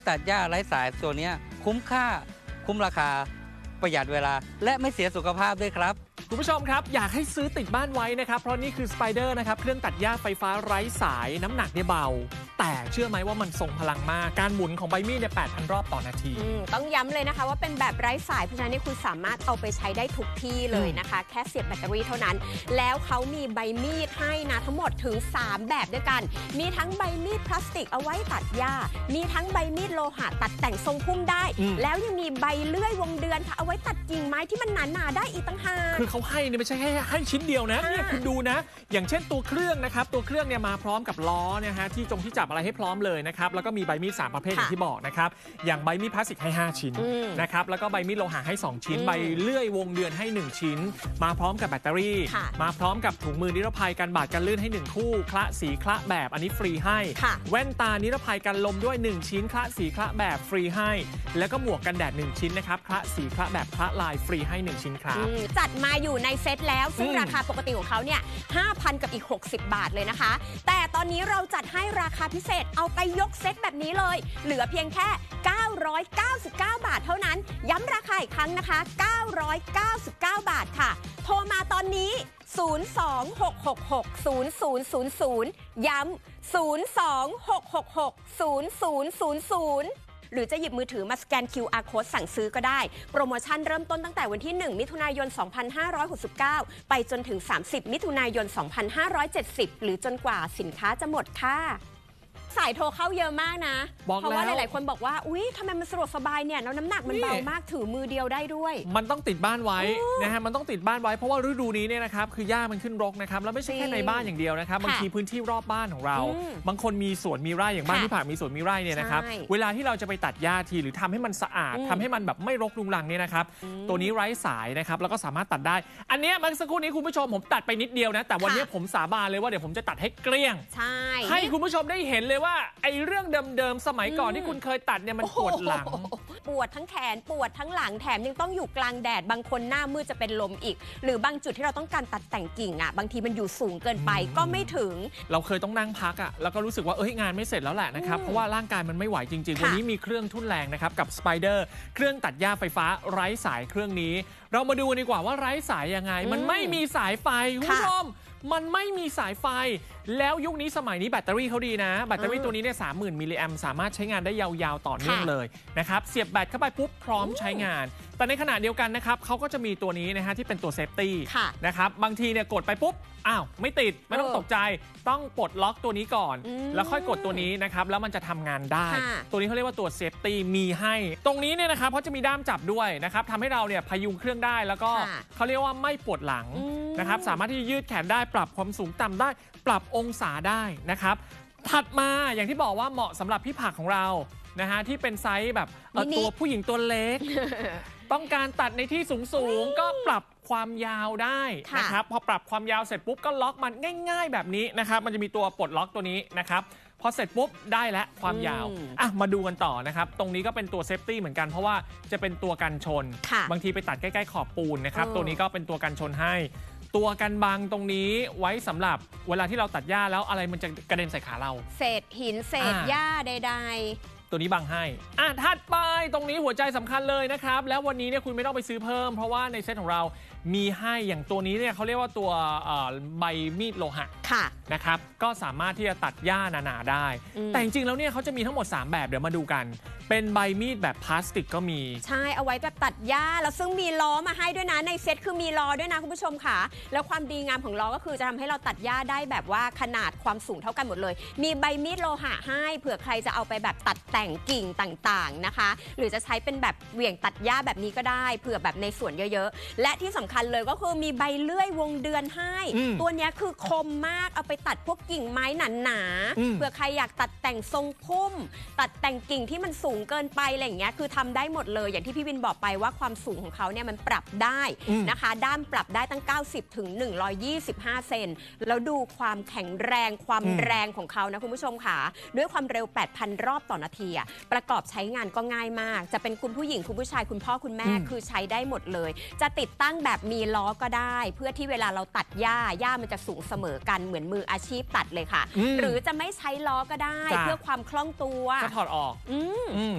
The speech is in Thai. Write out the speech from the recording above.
ตัดหญ้าไร้สายตัวนี้คุ้มค่าคุ้มราคาประหยัดเวลาและไม่เสียสุขภาพด้วยครับคุณผู้ชมครับอยากให้ซื้อติดบ้านไว้นะครับเพราะนี่คือสไปเดอร์นะครับเครื่องตัดหญ้าไฟฟ้าไร้สายน้ำหนักเนี่ยเบาแต่เชื่อไหมว่ามันทรงพลังมากการหมุนของใบมีดเนี่ย 8,000 รอบต่อนาทีต้องย้ำเลยนะคะว่าเป็นแบบไร้สายเพราะฉะนั้นคุณสามารถเอาไปใช้ได้ทุกที่เลยนะคะแค่เสียบแบตเตอรี่เท่านั้นแล้วเขามีใบมีดให้นะทั้งหมดถึง3แบบด้วยกันมีทั้งใบมีดพลาสติกเอาไว้ตัดหญ้ามีทั้งใบมีดโลหะตัดแต่งทรงพุ่มได้แล้วยังมีใบเลื่อยวงเดือนค่ะเอาไว้ตัดกิ่งไม้ที่มันหนาๆได้อีกต่างหากคือเขาให้เนี่ยไม่ใช่ให้ชิ้นเดียวนะเนี่ยคุณดูนะอย่างเช่นตัวเครื่องนะครับตัวเครื่องเนี่ยมาพร้อมกับล้อเนี่ยฮะที่จับอะไรให้พร้อมเลยนะครับแล้วก็มีใบมีด3ประเภทอย่างที่บอกนะครับอย่างใบมีดพลาสติกให้5ชิ้นนะครับแล้วก็ใบมีดโลหะให้2ชิ้นใบเลื่อยวงเดือนให้1ชิ้นมาพร้อมกับแบตเตอรี่มาพร้อมกับถุงมือนิรภัยกันบาดกันลื่นให้1คู่คละสีคละแบบอันนี้ฟรีให้แว่นตานิรภัยกันลมด้วย1ชิ้นคละสีคละแบบฟรีให้แล้วก็หมวกกันแดด1ชิ้นนะครับคละสีคละแบบคละลายฟรีให้1ชิ้นครับจัดมาอยู่ในเซตแล้วซึ่งราคาปกติของเขาเนี่ย 5,000 กับอีก60 บาทเลยนะคะแต่ตอนนี้เราจัดให้ราคาพิเศษเอาไปยกเซตแบบนี้เลยเหลือเพียงแค่999 บาทเท่านั้นย้ำราคาอีกครั้งนะคะ999 บาทค่ะโทรมาตอนนี้026660000ย้ำ026660000หรือจะหยิบมือถือมาสแกน QR Code สั่งซื้อก็ได้โปรโมชั่นเริ่มต้นตั้งแต่วันที่1มิถุนายน2569ไปจนถึง30มิถุนายน2570หรือจนกว่าสินค้าจะหมดค่ะสายโทรเข้าเยอะมากนะเพราะว่าหลายๆคนบอกว่าอุ๊ยทำไมมันสะดวกสบายเนี่ยแล้วน้ำหนักมันเบามากถือมือเดียวได้ด้วยมันต้องติดบ้านไว้นะฮะมันต้องติดบ้านไว้เพราะว่าฤดูนี้เนี่ยนะครับคือหญ้ามันขึ้นรกนะครับแล้วไม่ใช่แค่ในบ้านอย่างเดียวนะครับบางทีพื้นที่รอบบ้านของเราบางคนมีสวนมีไร่อย่างบ้านที่ผ่านมีสวนมีไร่เนี่ยนะครับเวลาที่เราจะไปตัดหญ้าทีหรือทำให้มันสะอาดทำให้มันแบบไม่รกรุงรังเนี่ยนะครับตัวนี้ไร้สายนะครับแล้วก็สามารถตัดได้อันนี้เมื่อสักครู่นี้คุณผู้ชมผมตัดไปนิดเดียวนะแต่วันนี้ผมสาบานเลยว่าเดี๋ยวผมจะตัดให้เกลี้ยงให้คุณผู้ชมได้เห็นเลยว่าไอ้เรื่องเดิมๆสมัยก่อนที่คุณเคยตัดเนี่ยมันปวดหลังปวดทั้งแขนปวดทั้งหลังแถมยังต้องอยู่กลางแดดบางคนหน้ามืดจะเป็นลมอีกหรือบางจุดที่เราต้องการตัดแต่งกิ่งบางทีมันอยู่สูงเกินไปก็ไม่ถึงเราเคยต้องนั่งพักแล้วก็รู้สึกว่างานไม่เสร็จแล้วแหละนะครับเพราะว่าร่างกายมันไม่ไหวจริงๆวันนี้มีเครื่องทุ่นแรงนะครับกับ Spider เครื่องตัดหญ้าไฟฟ้าไร้สายเครื่องนี้เรามาดูดีกว่าว่าไร้สายยังไงมันไม่มีสายไฟคุณผู้ชมมันไม่มีสายไฟแล้วยุคนี้สมัยนี้แบตเตอรี่เขาดีนะแบตเตอรี่ตัวนี้เนี่ย30,000 มิลลิแอมสามารถใช้งานได้ยาวๆต่อเนื่องเลยนะครับเสียบแบตเข้าไปปุ๊บพร้อมใช้งานแต่ในขณะเดียวกันนะครับเขาก็จะมีตัวนี้นะฮะที่เป็นตัวเซฟตี้นะครับบางทีเนี่ยกดไปปุ๊บอ้าวไม่ติดไม่ต้องตกใจต้องปลดล็อกตัวนี้ก่อนแล้วค่อยกดตัวนี้นะครับแล้วมันจะทำงานได้ตัวนี้เขาเรียกว่าตัวเซฟตี้มีให้ตรงนี้เนี่ยนะครับเพราะจะมีด้ามจับด้วยนะครับทำให้เราเนี่ยพยุงเครื่องได้แล้วก็เขาเรียกว่าไม่ปวดหลังนะครับสามารถที่จะยืดแขนได้ปรับความสูงต่ำได้ปรับองศาได้นะครับถัดมาอย่างที่บอกว่าเหมาะสำหรับพี่ผักของเรานะฮะที่เป็นไซส์แบบตัวผู้หญิงตัวเล็กต้องการตัดในที่สูงก็ปรับความยาวได้นะครับพอปรับความยาวเสร็จปุ๊บก็ล็อกมันง่ายๆแบบนี้นะครับมันจะมีตัวปลดล็อกตัวนี้นะครับพอเสร็จปุ๊บได้แล้วความยาวมาดูกันต่อนะครับตรงนี้ก็เป็นตัวเซฟตี้เหมือนกันเพราะว่าจะเป็นตัวกันชนบางทีไปตัดใกล้ๆขอบปูนนะครับตัวนี้ก็เป็นตัวกันชนให้ตัวกันบังตรงนี้ไว้สำหรับเวลาที่เราตัดหญ้าแล้วอะไรมันจะกระเด็นใส่ขาเราเศษหินเศษหญ้าใดๆตัวนี้บังให้ถัดไปตรงนี้หัวใจสำคัญเลยนะครับแล้ววันนี้เนี่ยคุณไม่ต้องไปซื้อเพิ่มเพราะว่าในเซตของเรามีให้อย่างตัวนี้เนี่ยเขาเรียกว่าตัวใบมีดโลหะนะครับก็สามารถที่จะตัดหญ้าหนาๆได้แต่จริงๆแล้วเนี่ยเขาจะมีทั้งหมด3แบบเดี๋ยวมาดูกันเป็นใบมีดแบบพลาสติกก็มีใช่เอาไว้แบบตัดหญ้าแล้วซึ่งมีล้อมาให้ด้วยนะในเซตคือมีล้อด้วยนะคุณผู้ชมค่ะแล้วความดีงามของล้อก็คือจะทำให้เราตัดหญ้าได้แบบว่าขนาดความสูงเท่ากันหมดเลยมีใบมีดโลหะให้เผื่อใครจะเอาไปแบบตัดแต่งกิ่งต่างๆนะคะหรือจะใช้เป็นแบบเหวี่ยงตัดหญ้าแบบนี้ก็ได้เผื่อแบบในสวนเยอะๆและที่สำคัญเลยก็คือมีใบเลื่อยวงเดือนให้ตัวนี้คือคมมากเอาไปตัดพวกกิ่งไม้หนาๆเผื่อใครอยากตัดแต่งทรงพุ่มตัดแต่งกิ่งที่มันสูงเกินไปอะไรอย่างเงี้ยคือทำได้หมดเลยอย่างที่พี่วินบอกไปว่าความสูงของเขาเนี่ยมันปรับได้นะคะด้ามปรับได้ตั้ง90ถึง125เซนแล้วดูความแข็งแรงความแรงของเขานะคุณผู้ชมค่ะด้วยความเร็ว 8,000 รอบต่อนาทีประกอบใช้งานก็ง่ายมากจะเป็นคุณผู้หญิงคุณผู้ชายคุณพ่อคุณแม่คือใช้ได้หมดเลยจะติดตั้งแบบมีล้อก็ได้เพื่อที่เวลาเราตัดหญ้ามันจะสูงเสมอกันเหมือนมืออาชีพตัดเลยค่ะหรือจะไม่ใช้ล้อก็ได้เพื่อความคล่องตัวก็ถอดออก